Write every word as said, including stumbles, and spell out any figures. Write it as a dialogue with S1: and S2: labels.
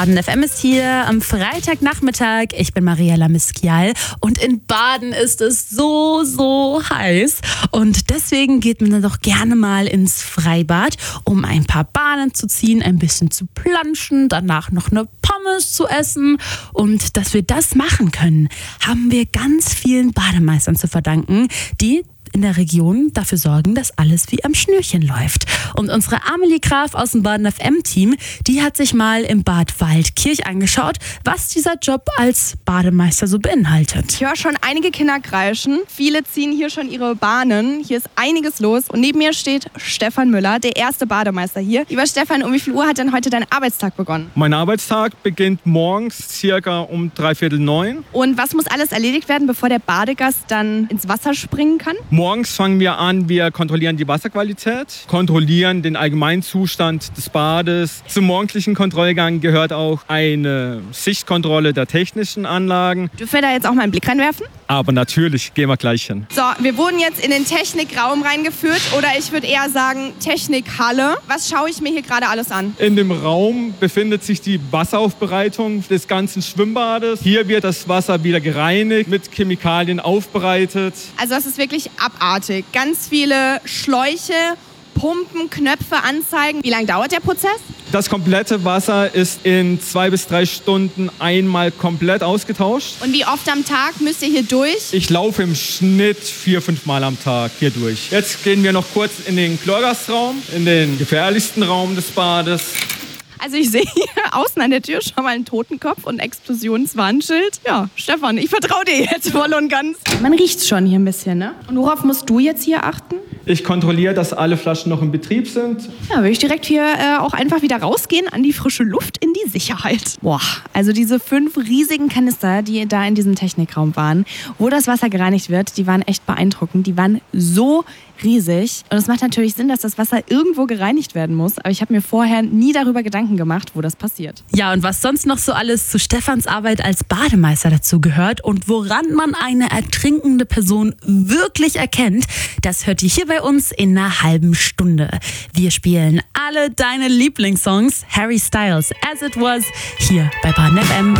S1: Baden F M ist hier am Freitagnachmittag. Ich bin Mariella Miskial und in Baden ist es so, so heiß. Und deswegen geht man dann doch gerne mal ins Freibad, um ein paar Bahnen zu ziehen, ein bisschen zu planschen, danach noch eine Pommes zu essen. Und dass wir das machen können, haben wir ganz vielen Bademeistern zu verdanken, die in der Region dafür sorgen, dass alles wie am Schnürchen läuft. Und unsere Amelie Graf aus dem Baden F M-Team, die hat sich mal im Bad Waldkirch angeschaut, was dieser Job als Bademeister so beinhaltet.
S2: Ich höre schon einige Kinder kreischen. Viele ziehen hier schon ihre Bahnen. Hier ist einiges los. Und neben mir steht Stefan Müller, der erste Bademeister hier. Lieber Stefan, um wie viel Uhr hat denn heute dein Arbeitstag begonnen?
S3: Mein Arbeitstag beginnt morgens circa um dreiviertel neun.
S2: Und was muss alles erledigt werden, bevor der Badegast dann ins Wasser springen kann?
S3: Morgens fangen wir an, wir kontrollieren die Wasserqualität, kontrollieren den Allgemeinzustand des Bades. Zum morgendlichen Kontrollgang gehört auch eine Sichtkontrolle der technischen Anlagen.
S2: Dürfen wir da jetzt auch mal einen Blick reinwerfen?
S3: Aber natürlich, gehen wir gleich hin.
S2: So, wir wurden jetzt in den Technikraum reingeführt oder ich würde eher sagen Technikhalle. Was schaue ich mir hier gerade alles an?
S3: In dem Raum befindet sich die Wasseraufbereitung des ganzen Schwimmbades. Hier wird das Wasser wieder gereinigt, mit Chemikalien aufbereitet.
S2: Also das ist wirklich abartig. Ganz viele Schläuche, Pumpen, Knöpfe anzeigen. Wie lange dauert der Prozess?
S3: Das komplette Wasser ist in zwei bis drei Stunden einmal komplett ausgetauscht.
S2: Und wie oft am Tag müsst ihr hier durch?
S3: Ich laufe im Schnitt vier, fünf Mal am Tag hier durch. Jetzt gehen wir noch kurz in den Chlorgastraum, in den gefährlichsten Raum des Bades.
S2: Also ich sehe hier außen an der Tür schon mal einen Totenkopf und Explosionswarnschild. Ja, Stefan, ich vertraue dir jetzt voll und ganz. Man riecht schon hier ein bisschen, ne? Und worauf musst du jetzt hier achten?
S3: Ich kontrolliere, dass alle Flaschen noch in Betrieb sind.
S2: Ja, würde ich direkt hier äh, auch einfach wieder rausgehen an die frische Luft, in die Sicherheit. Boah, also diese fünf riesigen Kanister, die da in diesem Technikraum waren, wo das Wasser gereinigt wird, die waren echt beeindruckend. Die waren so riesig. Und es macht natürlich Sinn, dass das Wasser irgendwo gereinigt werden muss. Aber ich habe mir vorher nie darüber Gedanken gemacht, wo das passiert.
S1: Ja, und was sonst noch so alles zu Stefans Arbeit als Bademeister dazu gehört und woran man eine ertrinkende Person wirklich erkennt, das hört ihr hier bei uns in einer halben Stunde. Wir spielen alle deine Lieblingssongs, Harry Styles, As It Was, hier bei Baden F M.